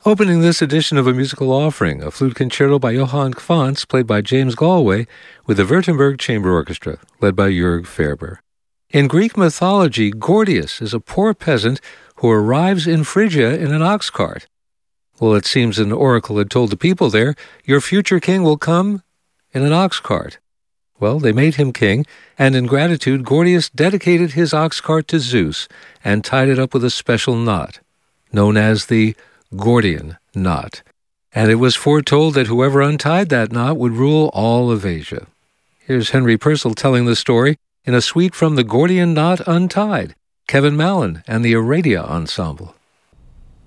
Opening this edition of A Musical Offering, a flute concerto by Johann Quantz, played by James Galway, with the Württemberg Chamber Orchestra, led by Jörg Ferber. In Greek mythology, Gordius is a poor peasant who arrives in Phrygia in an ox cart. Well, it seems an oracle had told the people there, your future king will come in an ox cart. Well, they made him king, and in gratitude, Gordius dedicated his ox cart to Zeus and tied it up with a special knot, known as the Gordian knot. And it was foretold that whoever untied that knot would rule all of Asia. Here's Henry Purcell telling the story in a suite from The Gordian Knot Untied, Kevin Mallon and the Aradia Ensemble.